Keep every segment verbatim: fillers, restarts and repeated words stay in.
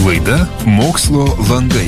Laida Mokslo langai.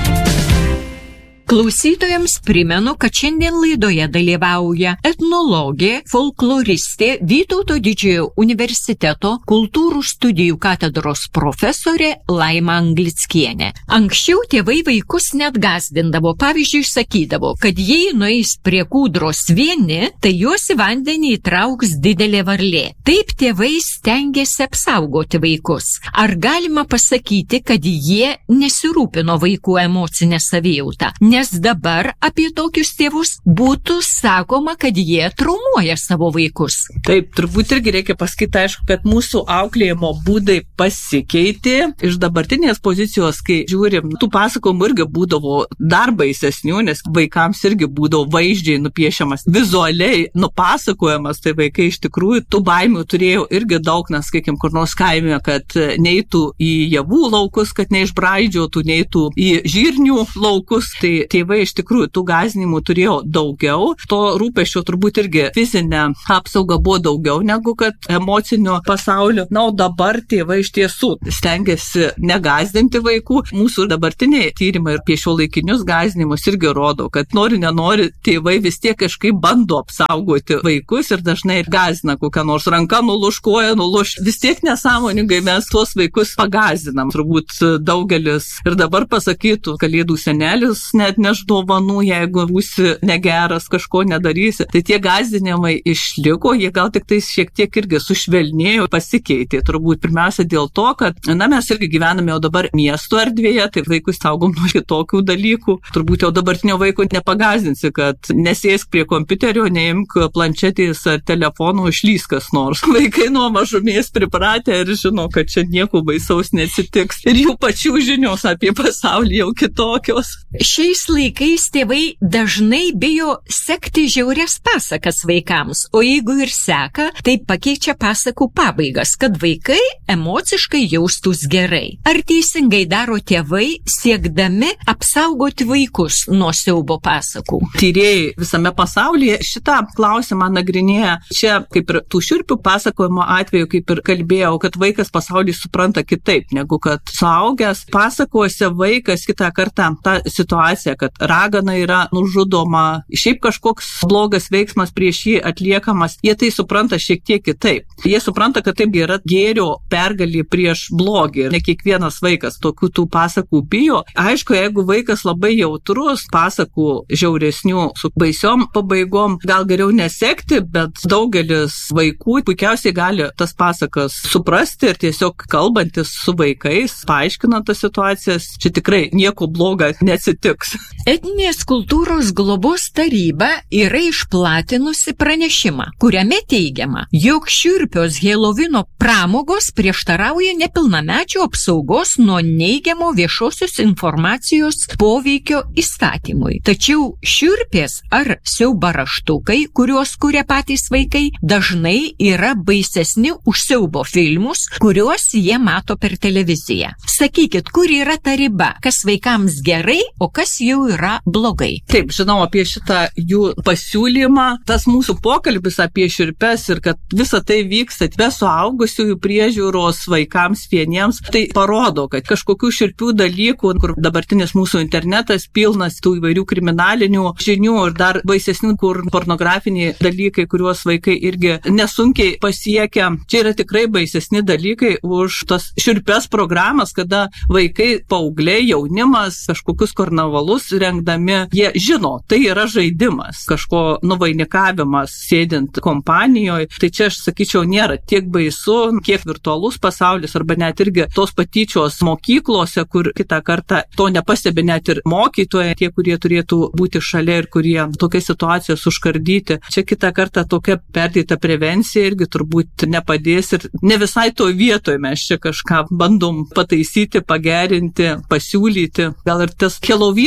Klausytojams primenu, kad šiandien laidoje dalyvauja etnologė, folkloristė, Vytauto Didžiojo universiteto kultūrų studijų katedros profesorė Laima Anglickienė. Anksčiau tėvai vaikus net gąsdindavo, pavyzdžiui, sakydavo, kad jei nueis prie kūdros vieni, tai juos į vandenį įtrauks didelė varlė. Taip tėvai stengiasi apsaugoti vaikus. Ar galima pasakyti, kad jie nesirūpino vaikų emocinę savijautą? Nes dabar apie tokius tėvus būtų sakoma, kad jie traumuoja savo vaikus. Taip, turbūt irgi reikia pasakyti, aišku, kad mūsų auklėjimo būdai pasikeitė iš dabartinės pozicijos, kai žiūrim, tų pasakojimų irgi būdavo dar baisesnių, nes vaikams irgi būdavo vaizdžiai nupiešiamas, vizualiai nupasakojamas, tai vaikai iš tikrųjų tų baimių turėjo irgi daug, nes, sakykim, kur nors kaime, kad neitų į javų laukus, kad neišbraidžiotų, neitų į žirnių laukus, tai tėvai iš tikrųjų tų gąsdinimų turėjo daugiau, to rūpesčio turbūt irgi fizinė apsauga buvo daugiau negu kad emocinio pasaulio. Na, o dabar tėvai iš tiesų stengiasi negąsdinti vaikų. Mūsų dabartiniai tyrimai ir apie šiuolaikinius gąsdinimus irgi rodo, kad nori nenori tėvai vis tiek kažkaip bando apsaugoti vaikus ir dažnai gąsdina kokią nors ranką nuluš, koją nuluš. Vis tiek nesąmoningai mes tuos vaikus pagąsdinam. Turbūt daugelis ir dabar pasakytų, kalėdų senelis net neš dovanų, jeigu būsi negeras, kažko nedarysi. Tai tie gąsdinimai išliko, jie gal tik tais šiek tiek irgi sušvelnėjo, pasikeitė. Turbūt pirmiausia dėl to, kad na, mes irgi gyvename jau dabar miesto erdvėje, tai vaikus saugom nuo kitokių dalykų. Turbūt jau dabartinio vaiko nepagąsdinsi, kad nesėsk prie kompiuterio, neimk planšetės ar telefonų, išlys kas nors. Vaikai nuo mažumės pripratę ir žino, kad čia nieko baisaus neatsitiks. Ir jų pačių žinios apie pasaulį jau kitokios. Šiais laikais tėvai dažnai bijo sekti žiaurias pasakas vaikams, o jeigu ir seka, tai pakeičia pasakų pabaigas, kad vaikai emociškai jaustųs gerai. Ar teisingai daro tėvai, siekdami apsaugoti vaikus nuo siaubo pasakų? Tyrėjai visame pasaulyje šitą klausimą nagrinėja. Čia kaip ir tų šiurpių pasakojimo atveju, kaip ir kalbėjau, kad vaikas pasaulį supranta kitaip, negu kad suaugęs. Pasakose vaikas kitą kartą tą situaciją, kad ragana yra nužudoma, šiaip kažkoks blogas veiksmas prieš jį atliekamas, jie tai supranta šiek tiek kitaip. Jie supranta, kad taip yra gėrio pergalė prieš blogį. Ne kiekvienas vaikas tokių tų pasakų bijo. Aišku, jeigu vaikas labai jautrus, pasakų žiauresnių su baisiom pabaigom, gal geriau nesekti, bet daugelis vaikų puikiausiai gali tas pasakas suprasti ir tiesiog kalbantis su vaikais, paaiškinant tas situacijas, čia tikrai nieko bloga neatsitiks. Etninės kultūros globos taryba yra išplatinusi pranešimą, kuriame teigiama, jog šiurpios Helovino pramogos prieštarauja nepilnamečių apsaugos nuo neigiamo viešosios informacijos poveikio įstatymui. Tačiau šiurpės ar siaubo raštukai, kuriuos kuria patys vaikai, dažnai yra baisesni už siaubo filmus, kuriuos jie mato per televiziją. Sakykit, kur yra ta riba, kas vaikams gerai, o kas jau yra blogai? Taip, žinau apie šitą jų pasiūlymą. Tas mūsų pokalbis apie šiurpes ir kad visa tai vyksta be suaugusiųjų priežiūros vaikams vieniems, tai parodo, kad kažkokių šiurpių dalykų, kur dabartinis mūsų internetas pilnas tų įvairių kriminalinių žinių ir dar baisesnių, kur pornografiniai dalykai, kuriuos vaikai irgi nesunkiai pasiekia. Čia yra tikrai baisesni dalykai už tas šiurpes programas, kada vaikai, paaugliai, jaunimas, kažkokius karnavalus rengdami, jie žino, tai yra žaidimas, kažko nuvainikavimas sėdint kompanijoje. Tai čia aš sakyčiau nėra tiek baisu, kiek virtualus pasaulis arba net irgi tos patyčios mokyklose, kur kitą kartą to nepastebi net ir mokytojai, tie, kurie turėtų būti šalia ir kurie tokias situacijas užkardyti. Čia kitą kartą tokia perdėta prevencija irgi turbūt nepadės ir ne visai to vietoje mes čia kažką bandom pataisyti, pagerinti, pasiūlyti. Gal ir tas Helovynas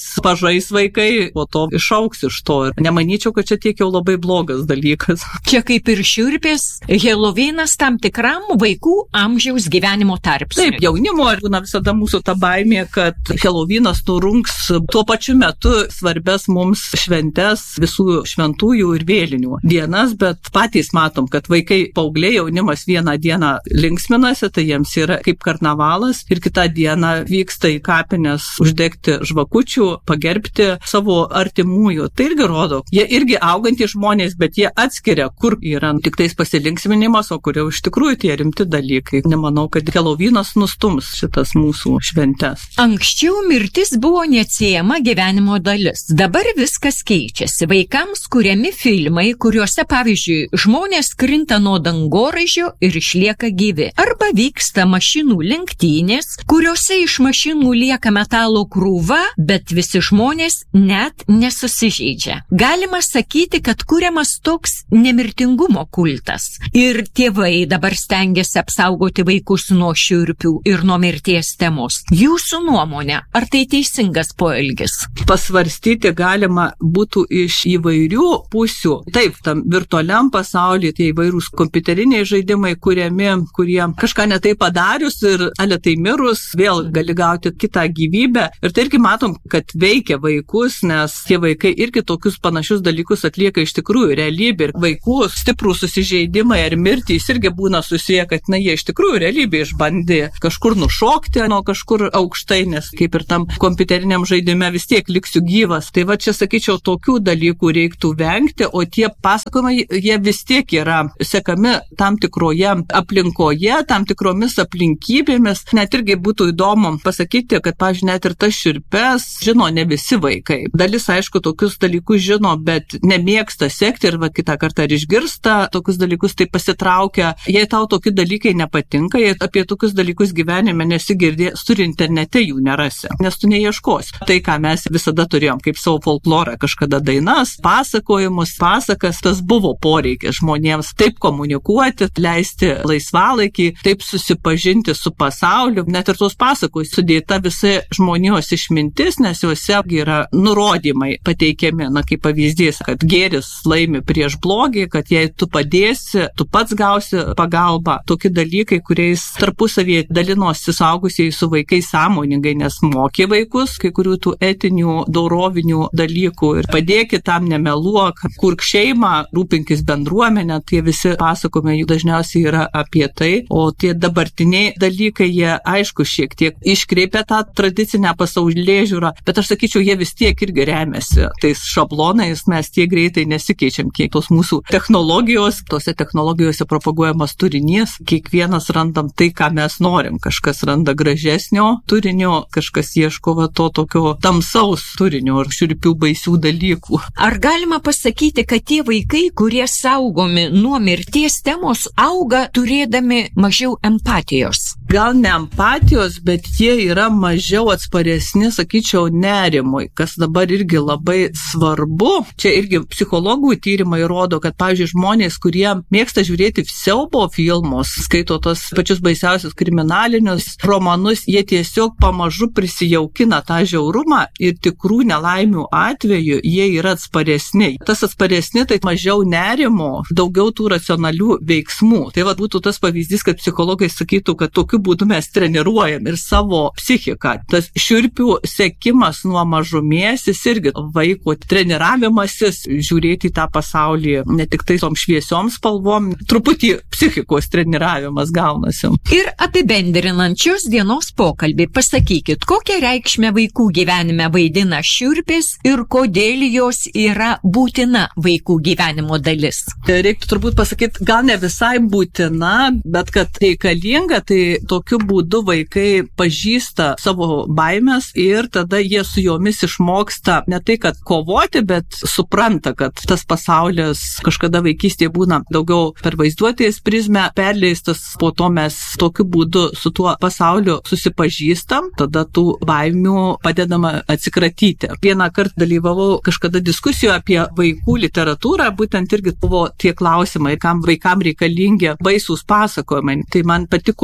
pažais vaikai, po to išauks iš to. Ir nemanyčiau, kad čia tiek jau labai blogas dalykas. Čia kaip ir šiurpės, Helovynas tam tikram vaikų amžiaus gyvenimo tarpsniui. Taip, jaunimo būna visada mūsų ta baimė, kad Helovynas nurungs tuo pačiu metu svarbes mums šventes, visų šventųjų ir vėlinių dienas, bet patys matom, kad vaikai, paaugliai, jaunimas vieną dieną linksminasi, tai jiems yra kaip karnavalas ir kitą dieną vyksta į kapines uždegti žvakučių, pagerbti savo artimųjų. Tai irgi rodo, jie irgi augantys žmonės, bet jie atskiria, kur yra tik tais pasilinksminimas, o kur jau iš tikrųjų tie rimti dalykai. Nemanau, kad Helovynas nustums šitas mūsų šventes. Anksčiau mirtis buvo neatsiejama gyvenimo dalis. Dabar viskas keičiasi. Vaikams kuriami filmai, kuriuose, pavyzdžiui, žmonės krinta nuo dangoraižio ir išlieka gyvi. Arba vyksta mašinų lenktynės, kuriuose iš mašinų lieka metalo krūva, bet visi žmonės net nesusižeidžia. Galima sakyti, kad kuriamas toks nemirtingumo kultas. Ir tėvai dabar stengiasi apsaugoti vaikus nuo šiurpių ir nuo mirties temos. Jūsų nuomonė, ar tai teisingas poelgis? Pasvarstyti galima būtų iš įvairių pusių. Taip, tam virtualiam pasaulyje tie įvairūs kompiuteriniai žaidimai kuriami, kurie kažką netai padarius ir aletai mirus, vėl gali gauti kitą gyvybę. Ir tai irgi matom, kad veikia vaikus, nes tie vaikai irgi tokius panašius dalykus atlieka iš tikrųjų realybė. Ir vaikų stiprų susižeidimai ar mirtys irgi būna susiję, kad na, jie iš tikrųjų realybė išbandė kažkur nušokti nuo kažkur aukštai, nes kaip ir tam kompiuteriniam žaidime vis tiek liksiu gyvas. Tai va čia, sakyčiau, tokių dalykų reiktų vengti, o tie pasakojimai, jie vis tiek yra sekami tam tikroje aplinkoje, tam tikromis aplinkybėmis. Net irgi būtų įdomu pasakyti, kad, pavyzdžiui, net ir tas šiurpes žino ne visi vaikai. Dalis, aišku, tokius dalykus žino, bet nemėgsta sekti ir va kitą kartą ir išgirsta tokius dalykus, tai pasitraukia. Jei tau tokie dalykai nepatinka, jei apie tokius dalykus gyvenime nesigirdės, turi internete jų nerasi, nes tu neieškosi. Tai, ką mes visada turėjom kaip savo folklorą, kažkada dainas, pasakojimus, pasakas, tas buvo poreikis žmonėms taip komunikuoti, leisti laisvalaikį, taip susipažinti su pasauliu. Net ir tos pasakos sudėta visa žmonijos išmintis, nes juose yra nurodymai pateikiami, na kaip pavyzdys, kad gėris laimi prieš blogį, kad jei tu padėsi, tu pats gausi pagalbą. Tokie dalykai, kuriais tarpusavėje dalinosi suaugusieji su vaikais sąmoningai, nes mokė vaikus kai kurių tų etinių, dorovinių dalykų ir padėkit tam, nemeluok, kurk šeimą, rūpinkis bendruomenę, tie visi pasakojimai dažniausiai yra apie tai, o tie dabartiniai dalykai, jie aišku šiek tiek iškreipia tą tradicinę pasaulėžiūrą, bet aš sakyčiau, jie vis tiek irgi remiasi tais šablonais, mes tiek greitai nesikeičiam, kiek tos mūsų technologijos, tose technologijose propaguojamas turinys, kiekvienas randam tai, ką mes norim, kažkas randa gražesnio turinio, kažkas ieško va to tokio tamsaus turinio ir šiurpių baisių dalykų. Ar galima pasakyti, kad tie vaikai, kurie saugomi nuo mirties temos, auga turėdami mažiau empatijos? Gal ne empatijos, bet jie yra mažiau atsparesni, sakyčiau, nerimui, kas dabar irgi labai svarbu. Čia irgi psichologų tyrimai rodo, kad, pavyzdžiui, žmonės, kurie mėgsta žiūrėti siaubo filmus, skaito tos pačius baisiausius kriminalinius romanus, jie tiesiog pamažu prisijaukina tą žiaurumą ir tikrų nelaimių atveju jie yra atsparesni. Tas atsparesni, tai mažiau nerimo, daugiau tų racionalių veiksmų. Tai va būtų tas pavyzdys, kad psichologai sakytų, kad tokiu būdu mes treniruojam ir savo psichiką. Tas šiurpių sekimas nuo mažumės, jis irgi vaiko treniravimasis, žiūrėti į tą pasaulį ne tik tai tom šviesiom spalvom, truputį psichikos treniravimas gaunasi. Ir apibendrinant šios dienos pokalbį, pasakykit, kokią reikšmę vaikų gyvenime vaidina šiurpės ir kodėl jos yra būtina vaikų gyvenimo dalis? Reiktų turbūt pasakyti, gal ne visai būtina, bet kad reikalinga, tai tokiu būdu vaikai pažįsta savo baimės ir tada jie su jomis išmoksta ne tai, kad kovoti, bet supranta, kad tas pasaulis kažkada vaikystėje būna daugiau per vaizduotės prizmę perleistas, po to mes tokiu būdu su tuo pasauliu susipažįstam, tada tų baimių padedama atsikratyti. Vieną kartą dalyvavau kažkada diskusijoje apie vaikų literatūrą, būtent irgi buvo tie klausimai, kam vaikam reikalingi baisūs pasakojimai. Tai man patiko vieno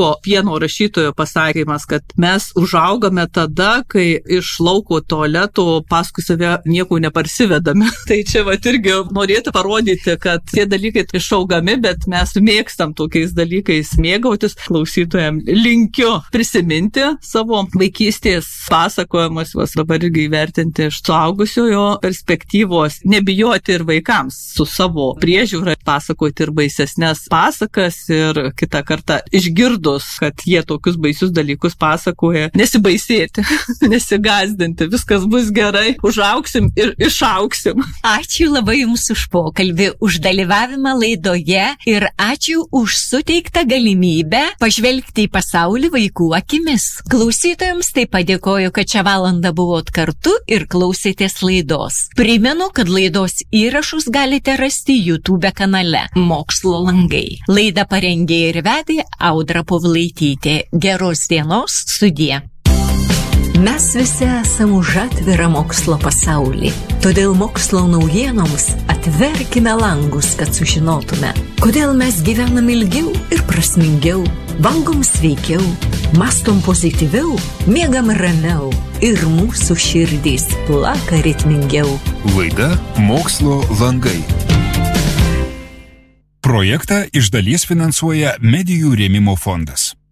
vieno rašytojo pasakymas, kad mes užaugame tada, kai iš lauko tualeto paskui save nieko neparsivedame. Tai čia va irgi norėtų parodyti, kad tie dalykai išaugami, bet mes mėgstam tokiais dalykais mėgautis. Klausytojams linkiu prisiminti savo vaikystės pasakojimus, juos dabar irgi įvertinti iš suaugusiojo perspektyvos, nebijoti ir vaikams su savo priežiūra pasakoti ir baisesnės pasakas ir kitą kartą išgirdus, kad jie tokius baisius dalykus pasakoja, nesibaisėti, nesigazdinti, viskas bus gerai, užaugsim ir išaugsim. Ačiū labai Jums už pokalbį, už dalyvavimą laidoje ir ačiū už suteiktą galimybę pažvelgti į pasaulį vaikų akimis. Klausytojams taip padėkoju, kad šią valandą buvot kartu ir klausėtės laidos. Primenu, kad laidos įrašus galite rasti YouTube kanale Mokslo langai. Laidą parengė ir vedė Audra Povlaitytė. Geros dienos, sudie. Mes visi esame už atvirą mokslo pasaulį. Todėl mokslo naujienoms atverkime langus, kad sužinotume, kodėl mes gyvenam ilgiau ir prasmingiau, valgom sveikiau, mastom pozityviau, miegam ramiau ir mūsų širdys plaka ritmingiau. Laida Mokslo langai. Projektą iš dalies finansuoja Medijų rėmimo fondas.